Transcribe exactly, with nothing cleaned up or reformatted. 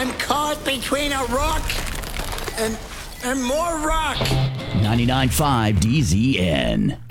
I'm caught between a rock and and more rock. ninety-nine point five D Z N.